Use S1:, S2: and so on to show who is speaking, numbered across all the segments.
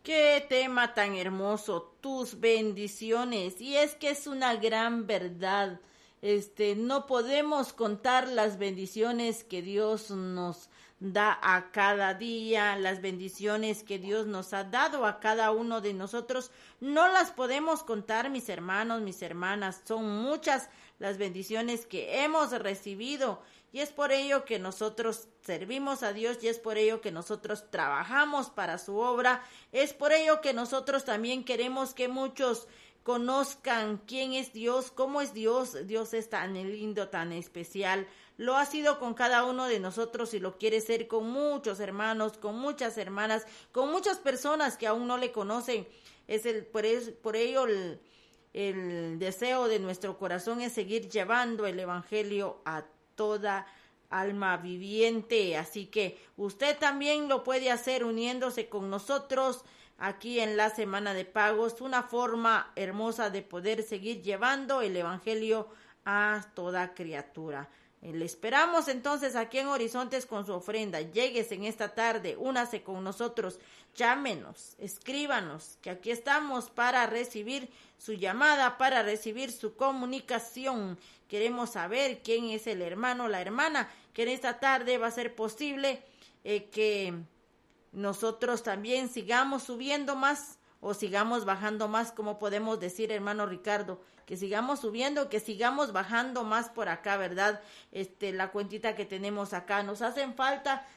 S1: Qué tema tan hermoso, tus bendiciones. Y es que es una gran verdad. No podemos contar las bendiciones que Dios nos da a cada día, las bendiciones que Dios nos ha dado a cada uno de nosotros. No las podemos contar, mis hermanos, mis hermanas. Son muchas las bendiciones que hemos recibido. Y es por ello que nosotros servimos a Dios y es por ello que nosotros trabajamos para su obra. Es por ello que nosotros también queremos que muchos conozcan quién es Dios, cómo es Dios. Dios es tan lindo, tan especial. Lo ha sido con cada uno de nosotros y lo quiere ser con muchos hermanos, con muchas hermanas, con muchas personas que aún no le conocen. Por ello el deseo de nuestro corazón es seguir llevando el evangelio a toda alma viviente. Así que usted también lo puede hacer uniéndose con nosotros aquí en la Semana de Pagos, una forma hermosa de poder seguir llevando el evangelio a toda criatura. Le esperamos entonces aquí en Horizontes con su ofrenda. Lléguese en esta tarde, únase con nosotros, llámenos, escríbanos, que aquí estamos para recibir su llamada, para recibir su comunicación. Queremos saber quién es el hermano o la hermana, que en esta tarde va a ser posible que nosotros también sigamos subiendo más o sigamos bajando más, como podemos decir, hermano Ricardo, que sigamos subiendo, que sigamos bajando más por acá, ¿verdad? La cuentita que tenemos acá, nos hacen falta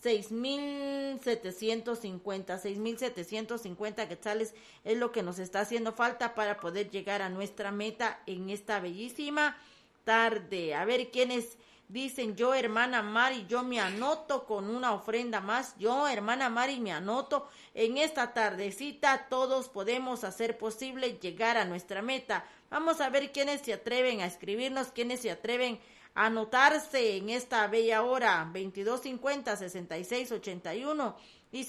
S1: 6,750 quetzales es lo que nos está haciendo falta para poder llegar a nuestra meta en esta bellísima tarde. A ver quiénes dicen: yo, hermana Mari, yo me anoto con una ofrenda más. Yo, hermana Mari, me anoto. En esta tardecita todos podemos hacer posible llegar a nuestra meta. Vamos a ver quiénes se atreven a escribirnos, quiénes se atreven a anotarse en esta bella hora. 2250-6681 y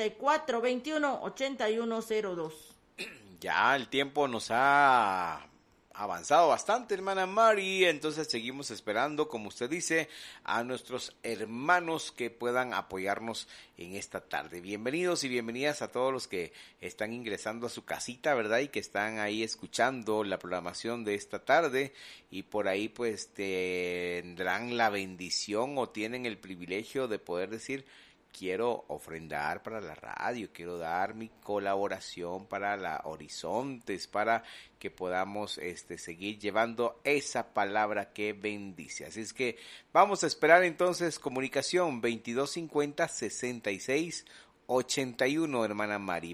S1: 5421-8102.
S2: Ya el tiempo nos ha avanzado bastante, hermana Mari, entonces seguimos esperando, como usted dice, a nuestros hermanos que puedan apoyarnos en esta tarde. Bienvenidos y bienvenidas a todos los que están ingresando a su casita, ¿verdad? Y que están ahí escuchando la programación de esta tarde y por ahí pues tendrán la bendición o tienen el privilegio de poder decir: quiero ofrendar para la radio, quiero dar mi colaboración para la Horizontes, para que podamos seguir llevando esa palabra que bendice. Así es que vamos a esperar entonces comunicación 2250-6681, hermana Mari,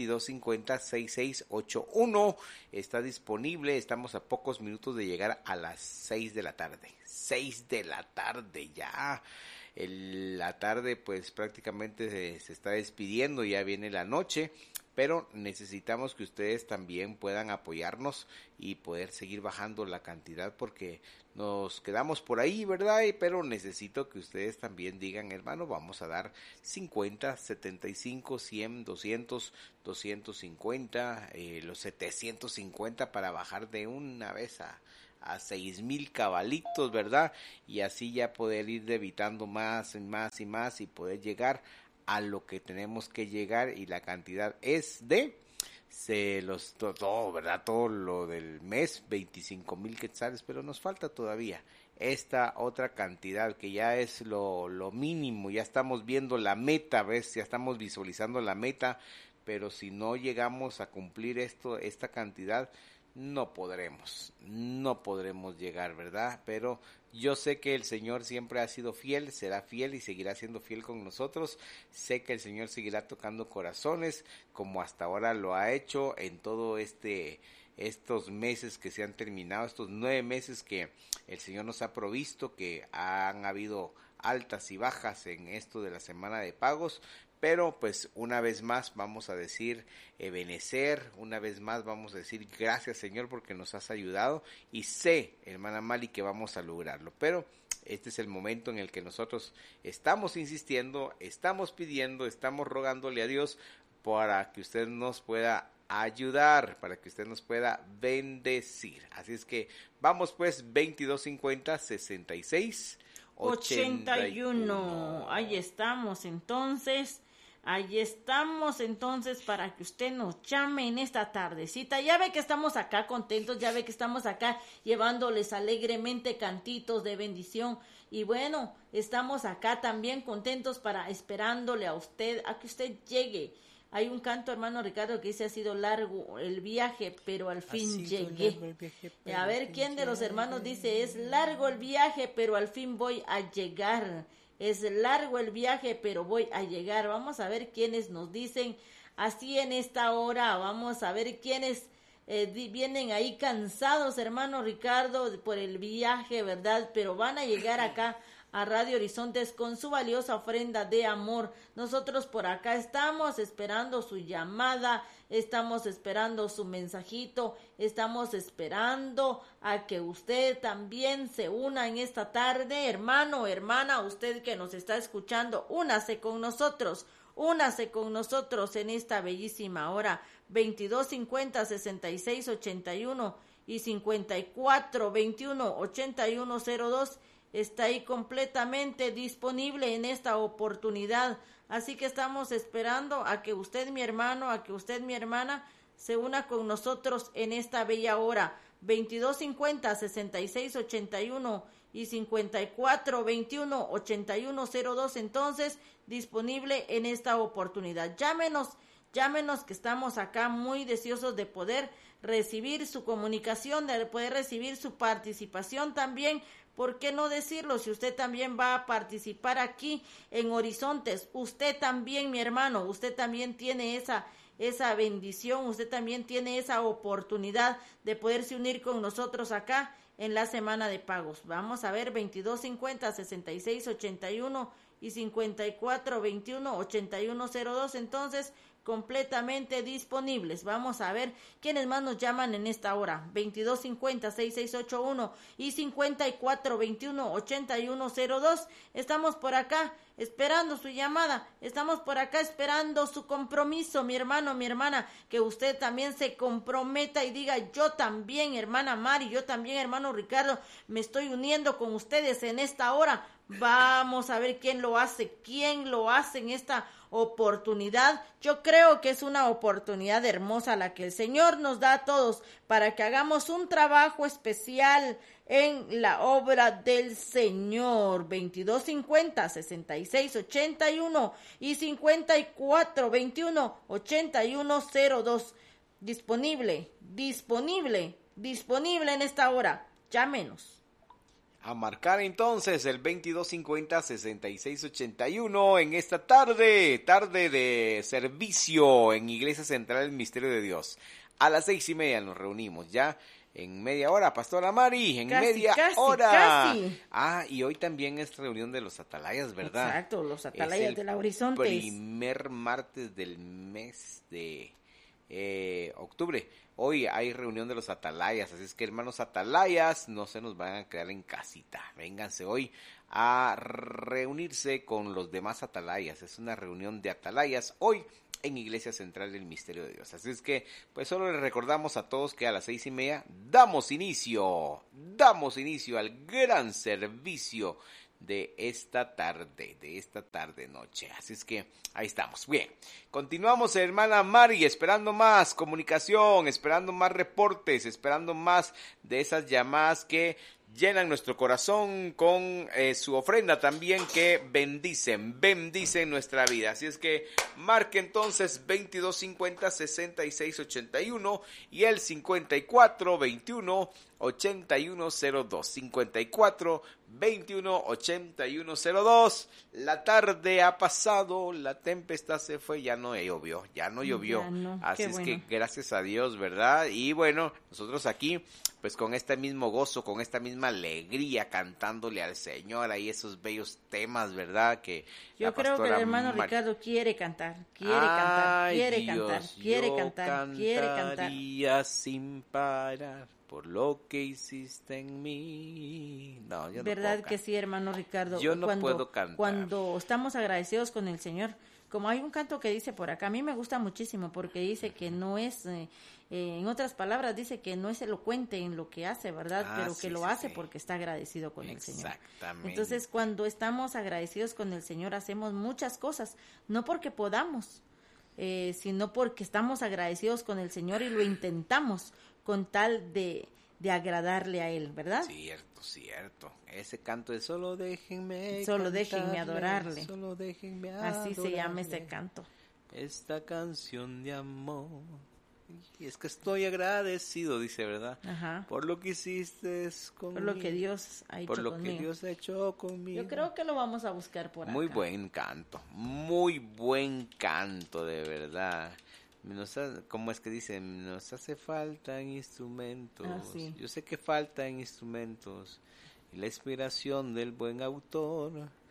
S2: 2250-6681, está disponible, estamos a pocos minutos de llegar a las 6 de la tarde, 6 de la tarde ya. La tarde pues prácticamente se está despidiendo, ya viene la noche, pero necesitamos que ustedes también puedan apoyarnos y poder seguir bajando la cantidad porque nos quedamos por ahí, ¿verdad? Pero necesito que ustedes también digan: hermano, vamos a dar 50, 75, 100, 200, 250, los 750 para bajar de una vez a 6,000 cabalitos, ¿verdad? Y así ya poder ir debitando más y más y más y poder llegar a lo que tenemos que llegar, y la cantidad es de todo, ¿verdad? Todo lo del mes, 25,000 quetzales, pero nos falta todavía esta otra cantidad que ya es lo mínimo. Ya estamos viendo la meta, ¿ves? Ya estamos visualizando la meta, pero si no llegamos a cumplir esta cantidad, no podremos llegar, ¿verdad? Pero yo sé que el Señor siempre ha sido fiel, será fiel y seguirá siendo fiel con nosotros. Sé que el Señor seguirá tocando corazones como hasta ahora lo ha hecho en todo estos meses que se han terminado, estos 9 meses que el Señor nos ha provisto, que han habido altas y bajas en esto de la semana de pagos. Pero pues una vez más vamos a decir benecer, una vez más vamos a decir gracias, Señor, porque nos has ayudado, y sé, hermana Mali, que vamos a lograrlo. Pero este es el momento en el que nosotros estamos insistiendo, estamos pidiendo, estamos rogándole a Dios para que usted nos pueda ayudar, para que usted nos pueda bendecir. Así es que vamos pues, 2250-6681.
S1: Ahí estamos entonces. Ahí estamos entonces para que usted nos llame en esta tardecita. Ya ve que estamos acá contentos, ya ve que estamos acá llevándoles alegremente cantitos de bendición. Y bueno, estamos acá también contentos para esperándole a usted, a que usted llegue. Hay un canto, hermano Ricardo, que dice: ha sido largo el viaje, pero al fin llegué. A ver, ¿quién de los hermanos dice: es largo el viaje, pero al fin voy a llegar? Es largo el viaje, pero voy a llegar. Vamos a ver quiénes nos dicen así en esta hora. Vamos a ver quiénes vienen ahí cansados, hermano Ricardo, por el viaje, ¿verdad? Pero van a llegar acá a Radio Horizontes con su valiosa ofrenda de amor. Nosotros por acá estamos esperando su llamada, estamos esperando su mensajito, estamos esperando a que usted también se una en esta tarde. Hermano, hermana, usted que nos está escuchando, únase con nosotros en esta bellísima hora. 2250-6681 y 5421-8102. Está ahí completamente disponible en esta oportunidad. Así que estamos esperando a que usted, mi hermano, a que usted, mi hermana, se una con nosotros en esta bella hora. 2250-6681 y 5421-8102. Entonces, disponible en esta oportunidad. Llámenos que estamos acá muy deseosos de poder recibir su comunicación, de poder recibir su participación también. ¿Por qué no decirlo? Si usted también va a participar aquí en Horizontes, usted también, mi hermano, usted también tiene esa bendición, usted también tiene esa oportunidad de poderse unir con nosotros acá en la semana de pagos. Vamos a ver, 2250-6681 y 5421-8102, entonces completamente disponibles. Vamos a ver quiénes más nos llaman en esta hora. 2250-6681 y 5421-8102. Estamos por acá esperando su llamada. Estamos por acá esperando su compromiso, mi hermano, mi hermana, que usted también se comprometa y diga: yo también, hermana Mari, yo también, hermano Ricardo, me estoy uniendo con ustedes en esta hora. Vamos a ver quién lo hace en esta oportunidad. Yo creo que es una oportunidad hermosa la que el Señor nos da a todos para que hagamos un trabajo especial en la obra del Señor. 2250-6681 y 5421-8102. Disponible en esta hora. Llámenos.
S2: A marcar entonces el 2250-6681 en esta tarde de servicio en Iglesia Central del Misterio de Dios. A las 6:30 nos reunimos ya en media hora, Pastora Mari, en media hora. Casi. Y hoy también es reunión de los atalayas, ¿verdad?
S1: Exacto, los atalayas de la Horizontes.
S2: Primer martes del mes de octubre. Hoy hay reunión de los atalayas, así es que, hermanos atalayas, no se nos van a quedar en casita. Vénganse hoy a reunirse con los demás atalayas. Es una reunión de atalayas hoy en Iglesia Central del Misterio de Dios. Así es que, pues solo les recordamos a todos que a las 6:30 damos inicio al gran servicio de esta tarde noche. Así es que ahí estamos. Bien, continuamos, hermana Mari, esperando más comunicación, esperando más reportes, esperando más de esas llamadas que llenan nuestro corazón con su ofrenda también, que bendicen nuestra vida. Así es que marque entonces 2250-6681 y el 5421-8102. 5421-8102. La tarde ha pasado, la tempestad se fue, ya no llovió. Así es bueno, que gracias a Dios, ¿verdad? Y bueno, nosotros aquí, pues con este mismo gozo, con esta misma alegría, cantándole al Señor ahí esos bellos temas, ¿verdad? Que
S1: yo creo que el hermano Ricardo quiere cantar. Quiere cantar
S2: sin parar por lo que hiciste en mí.
S1: ¿Verdad que sí, hermano Ricardo?
S2: Yo no puedo cantar.
S1: Cuando estamos agradecidos con el Señor, como hay un canto que dice por acá, a mí me gusta muchísimo porque dice que no es, en otras palabras, dice que no es elocuente en lo que hace, ¿verdad? Pero que lo hace porque está agradecido con el Señor.
S2: Exactamente.
S1: Entonces, cuando estamos agradecidos con el Señor, hacemos muchas cosas, no porque podamos, sino porque estamos agradecidos con el Señor y lo intentamos con tal de agradarle a Él, ¿verdad?
S2: Cierto. Ese canto es solo déjenme
S1: adorarle.
S2: Solo déjenme adorarle.
S1: Así se llama ese canto.
S2: Esta canción de amor. Y es que estoy agradecido, dice, ¿verdad?
S1: Ajá.
S2: Por lo que hiciste conmigo.
S1: Por lo que Dios ha hecho conmigo.
S2: Por lo que Dios ha hecho conmigo.
S1: Yo creo que lo vamos a buscar por acá.
S2: Muy buen canto, de verdad. ¿Cómo es que dice? Nos hace falta instrumentos.
S1: Sí.
S2: Yo sé que faltan instrumentos. Y la inspiración del buen autor.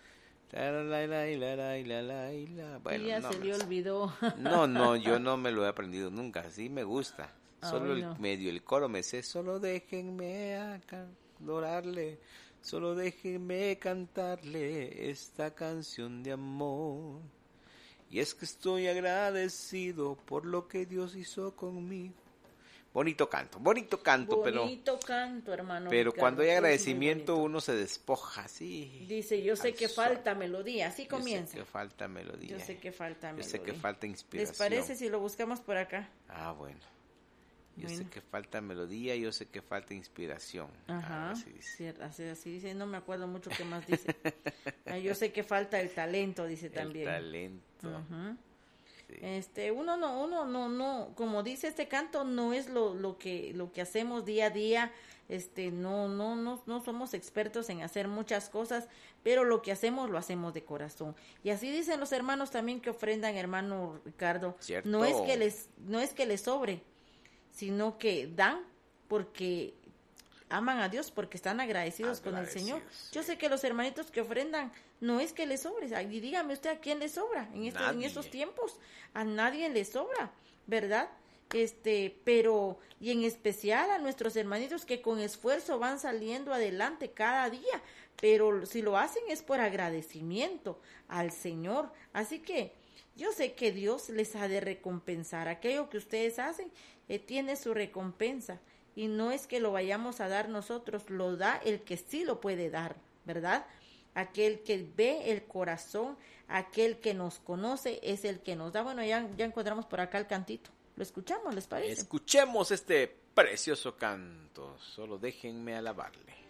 S2: Bueno,
S1: ya se le olvidó.
S2: No, yo no me lo he aprendido nunca. Sí me gusta. Solo el coro me sé. Solo déjenme adorarle. Solo déjenme cantarle esta canción de amor. Y es que estoy agradecido por lo que Dios hizo conmigo. Bonito canto,
S1: bonito canto, hermano.
S2: Pero Ricardo, cuando hay agradecimiento uno se despoja, sí.
S1: Dice, yo sé que falta melodía, así comienza.
S2: Yo sé que falta melodía.
S1: Yo sé que falta melodía.
S2: Yo sé que falta inspiración.
S1: ¿Les parece si lo buscamos por acá?
S2: Bueno. Yo sé que falta melodía, yo sé que falta inspiración.
S1: Ajá, así dice, no me acuerdo mucho qué más dice. Yo sé que falta el talento, dice también.
S2: El talento.
S1: Uh-huh. Sí. Uno no, como dice este canto, no es lo que hacemos día a día. No somos expertos en hacer muchas cosas, pero lo que hacemos lo hacemos de corazón. Y así dicen los hermanos también que ofrendan, hermano Ricardo.
S2: Cierto.
S1: No es que les sobre, sino que dan porque aman a Dios, porque están agradecidos con el Señor. Sí. Yo sé que los hermanitos que ofrendan no es que les sobre, y dígame usted a quién le sobra en estos tiempos, a nadie le sobra, ¿verdad? Pero y en especial a nuestros hermanitos que con esfuerzo van saliendo adelante cada día, pero si lo hacen es por agradecimiento al Señor. Así que yo sé que Dios les ha de recompensar. Aquello que ustedes hacen tiene su recompensa. Y no es que lo vayamos a dar nosotros, lo da el que sí lo puede dar, ¿verdad? Aquel que ve el corazón, aquel que nos conoce, es el que nos da. Bueno, ya encontramos por acá el cantito. ¿Lo escuchamos, les parece?
S2: Escuchemos este precioso canto. Solo déjenme alabarle.